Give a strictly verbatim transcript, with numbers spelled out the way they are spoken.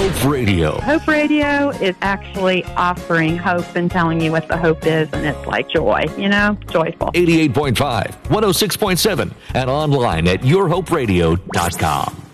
Hope Radio. Hope Radio is actually offering hope and telling you what the hope is, and it's like joy, you know, joyful. eighty-eight point five, one oh six point seven, and online at your hope radio dot com.